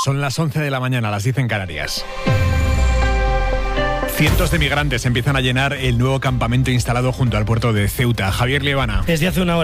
Son las 11 de la mañana, las 10 en Canarias. Cientos de migrantes empiezan a llenar el nuevo campamento instalado junto al puerto de Ceuta. Javier Liebana. Desde hace una hora